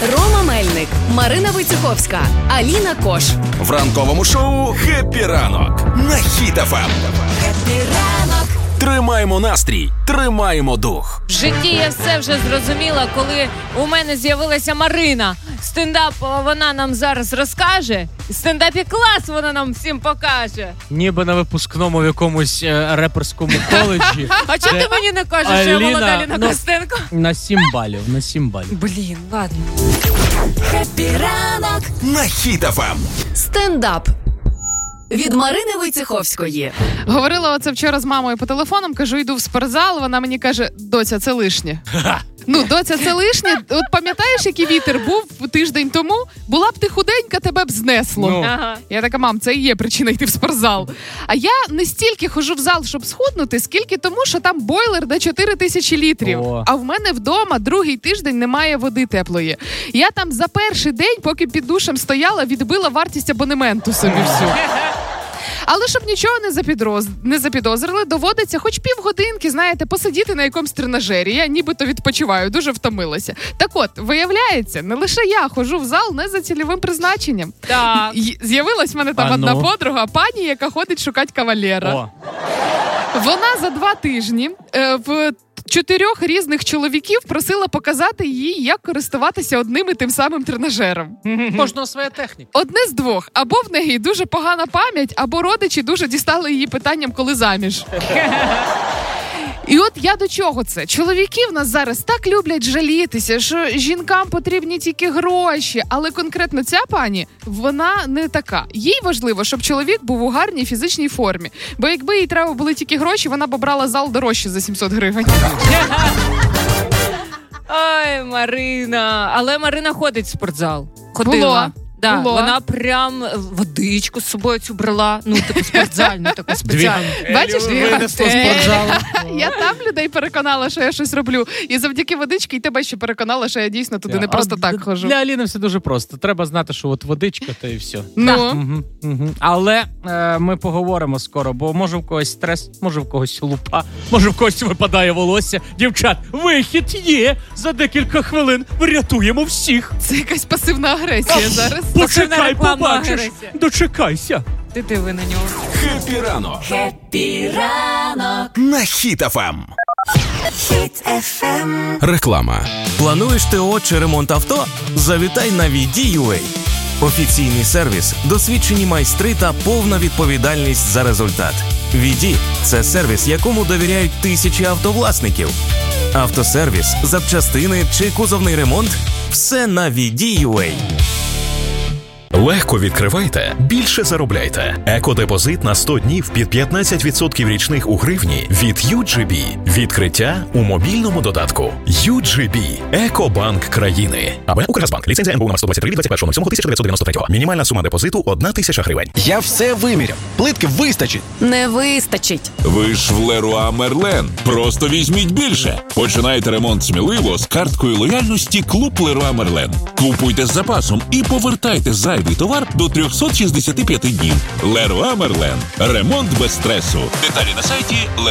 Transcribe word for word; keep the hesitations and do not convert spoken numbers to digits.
Рома Мельник, Марина Войцеховська, Аліна Кош. В ранковому шоу «Хеппі ранок» на Хіт еф ем. Хеппі ранок. Тримаємо настрій, тримаємо дух. В житті я все вже зрозуміла, коли у мене з'явилася Марина. Стендап вона нам зараз розкаже. Стендапі клас вона нам всім покаже. Ніби на випускному в якомусь е, реперському коледжі. А чого ти мені не кажеш, що я молода Аліна ну, Костенко? На сім балів, на сім балів. Блін, ладно. Хеппі ранок на Хіт еф ем. Стендап. Від Марини Войцеховської. Говорила оце вчора з мамою по телефону, кажу, йду в спортзал, вона мені каже, доця, це лишнє. Ну, доця, це лишнє. От пам'ятаєш, який вітер був тиждень тому? Була б ти худенька, тебе б знесло. Ну. Ага. Я така, мам, це і є причина йти в спортзал. А я не стільки хожу в зал, щоб схуднути, скільки тому, що там бойлер на чотири тисячі літрів. О. А в мене вдома другий тиждень немає води теплої. Я там за перший день, поки під душем стояла, відбила вартість абонементу собі всю. Але щоб нічого не, запідроз... не запідозрили, доводиться хоч півгодинки, знаєте, посидіти на якомусь тренажері. Я нібито відпочиваю, дуже втомилася. Так от, виявляється, не лише я ходжу в зал не за цільовим призначенням. Так. Й- З'явилась в мене там А одна ну? подруга, пані, яка ходить шукати кавалера. О. Вона за два тижні е, в чотирьох різних чоловіків просила показати їй, як користуватися одним і тим самим тренажером. Кожного своя техніка. Одне з двох. Або в неї дуже погана пам'ять, або родичі дуже дістали її питанням, коли заміж. І от я до чого це? Чоловіки в нас зараз так люблять жалітися, що жінкам потрібні тільки гроші. Але конкретно ця пані, вона не така. Їй важливо, щоб чоловік був у гарній фізичній формі. Бо якби їй треба були тільки гроші, вона б обрала зал дорожче за сімсот гривень. Ой, Марина. Але Марина ходить в спортзал. Ходила. Було. Да, Було. вона прям водичку з собою цю брала. Ну, таку спортзальну, таку спеціальну. Бачиш, винесло з Е, спортзалу. Я там людей переконала, що я щось роблю. І завдяки водички і тебе ще переконала, що я дійсно туди не просто А так ходжу. Для Аліни все дуже просто. Треба знати, що от водичка, то і все. Ну, Угу, угу. Але е, ми поговоримо скоро, бо може в когось стрес, може в когось лупа, може в когось випадає волосся. Дівчат, вихід є! За декілька хвилин врятуємо всіх. це якась пасивна агресія зараз. Почекай, рекламна побачиш. агресія. Дочекайся. Ти диви на нього. Хеппі ранок. Хеппі ранок на Хіт еф ем. Хіт еф ем. Реклама. Плануєш ТО чи ремонт авто? Завітай на ві ді ю ей. Офіційний сервіс, досвідчені майстри та повна відповідальність за результат. ві ді – це сервіс, якому довіряють тисячі автовласників. Автосервіс, запчастини чи кузовний ремонт – все на ві ді ю ей. Легко відкривайте, більше заробляйте. Екодепозит на сто днів під п'ятнадцять відсотків річних у гривні від ю джі бі. Відкриття у мобільному додатку. ю джі бі. Екобанк країни. АБ Укргазбанк. Ліцензія ен бе у номер сто двадцять три двадцять першого сьомого тисяча дев'ятсот дев'яносто третього. Мінімальна сума депозиту – одна тисяча гривень. Я все виміряв. Плитки вистачить. Не вистачить. Ви ж в Леруа Мерлен. Просто візьміть більше. Починайте ремонт сміливо з карткою лояльності Клуб Леруа Мерлен. Купуйте з запасом і повертайте зайвий товар до триста шістдесят п'ять днів. Леруа Мерлен. Ремонт без стресу. Деталі на сайті